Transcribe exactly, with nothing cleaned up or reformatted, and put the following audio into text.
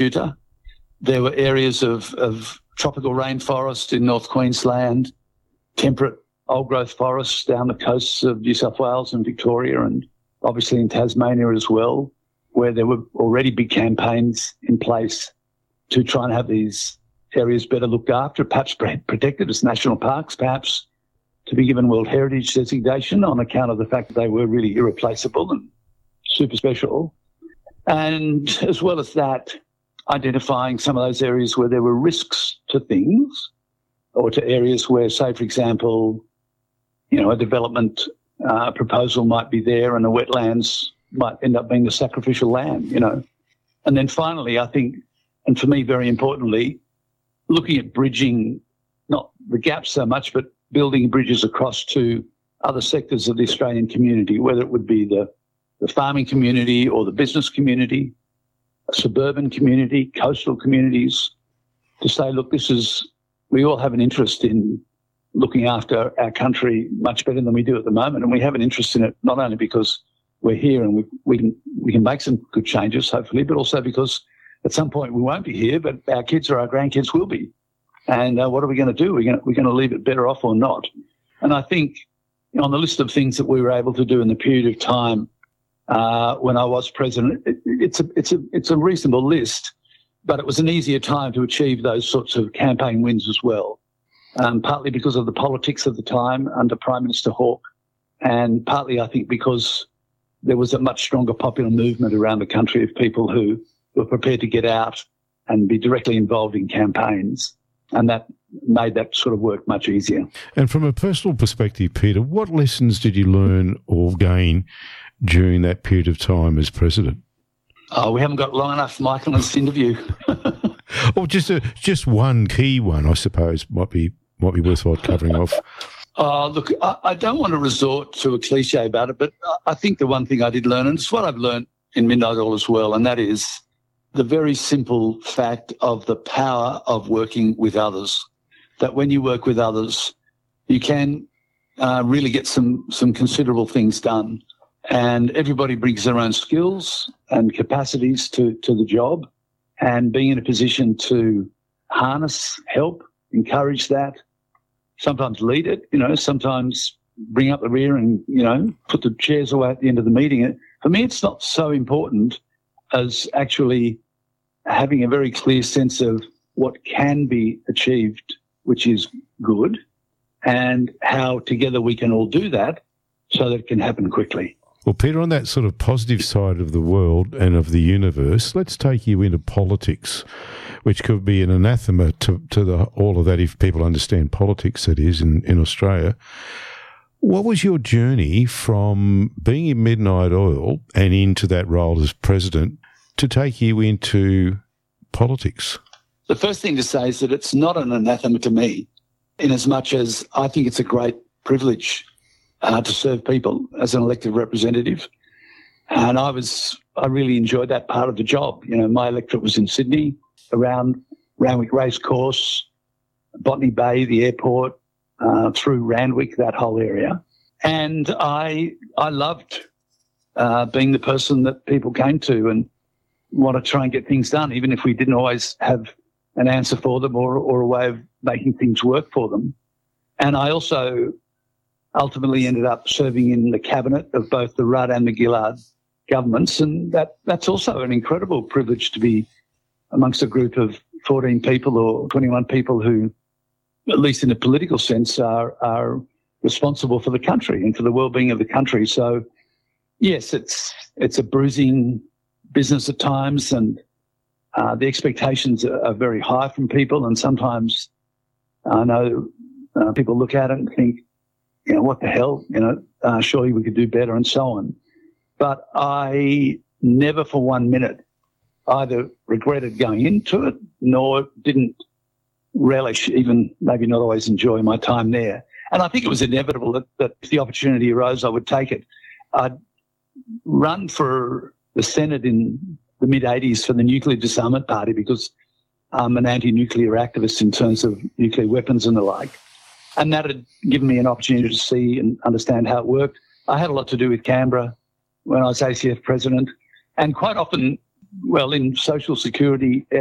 Utah. There were areas of, of tropical rainforest in North Queensland, temperate old-growth forests down the coasts of New South Wales and Victoria, and obviously in Tasmania as well, where there were already big campaigns in place to try and have these areas better looked after, perhaps protected as national parks, perhaps to be given World Heritage designation on account of the fact that they were really irreplaceable and super special. And as well as that, identifying some of those areas where there were risks to things, or to areas where, say, for example, you know, a development uh, proposal might be there and the wetlands might end up being the sacrificial lamb, you know. And then finally, I think, and for me very importantly, looking at bridging, not the gaps so much, but building bridges across to other sectors of the Australian community, whether it would be the, the farming community or the business community, a suburban community, coastal communities, to say, look, this is, we all have an interest in looking after our country much better than we do at the moment. And we have an interest in it not only because we're here and we, we can we can make some good changes, hopefully, but also because at some point we won't be here, but our kids or our grandkids will be. And uh, what are we going to do? We're going we're going to leave it better off or not? And I think on the list of things that we were able to do in the period of time uh, when I was president, it, it's a it's a it's a reasonable list, but it was an easier time to achieve those sorts of campaign wins as well. Um, partly because of the politics of the time under Prime Minister Hawke, and partly, I think, because there was a much stronger popular movement around the country of people who were prepared to get out and be directly involved in campaigns, and that made that sort of work much easier. And from a personal perspective, Peter, what lessons did you learn or gain during that period of time as president? Oh, we haven't got long enough, Michael, in this interview. Or just a, just one key one, I suppose, might be might be worthwhile covering off. Oh, look, I, I don't want to resort to a cliche about it, but I think the one thing I did learn, and it's what I've learned in Midnight Oil as well, and that is the very simple fact of the power of working with others, that when you work with others, you can uh, really get some, some considerable things done. And everybody brings their own skills and capacities to, to the job, and being in a position to harness, help, encourage that, sometimes lead it, you know, sometimes bring up the rear and, you know, put the chairs away at the end of the meeting. For me, it's not so important as actually having a very clear sense of what can be achieved, which is good, and how together we can all do that so that it can happen quickly. Well, Peter, on that sort of positive side of the world and of the universe, let's take you into politics, which could be an anathema to, to the, all of that if people understand politics, that is, in, in Australia. What was your journey from being in Midnight Oil and into that role as president to take you into politics? The first thing to say is that it's not an anathema to me, in as much as I think it's a great privilege Uh, to serve people as an elected representative. And I was, I really enjoyed that part of the job. You know, my electorate was in Sydney, around Randwick Racecourse, Botany Bay, the airport, uh, through Randwick, that whole area. And I, I loved uh, being the person that people came to and want to try and get things done, even if we didn't always have an answer for them or, or a way of making things work for them. And I also ultimately ended up serving in the cabinet of both the Rudd and the Gillard governments, and that, that's also an incredible privilege to be amongst a group of fourteen people or twenty-one people who, at least in a political sense, are are responsible for the country and for the well-being of the country. So, yes, it's it's a bruising business at times, and uh, the expectations are, are very high from people, and sometimes I know uh, people look at it and think, you know, what the hell, you know, uh, surely we could do better and so on. But I never for one minute either regretted going into it nor didn't relish, even maybe not always enjoy my time there. And I think it was inevitable that, that if the opportunity arose, I would take it. I'd run for the Senate in the mid-eighties for the Nuclear Disarmament Party because I'm an anti-nuclear activist in terms of nuclear weapons and the like. And that had given me an opportunity to see and understand how it worked. I had a lot to do with Canberra when I was A C F president. And quite often well, in social security,